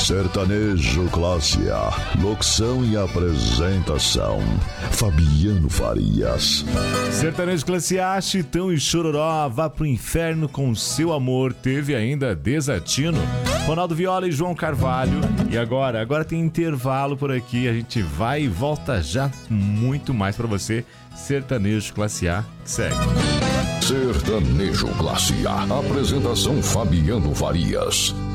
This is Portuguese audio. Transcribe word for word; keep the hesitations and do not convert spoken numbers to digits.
Sertanejo Classe A. Locução e apresentação: Fabiano Farias. Sertanejo Classe A, Chitão e Chororó, Vá pro Inferno com Seu Amor. Teve ainda Desatino, Ronaldo Viola e João Carvalho. E agora? Agora tem intervalo por aqui. A gente vai e volta já com muito mais pra você. Sertanejo Classe A, segue. Sertanejo Classe A. Apresentação: Fabiano Farias.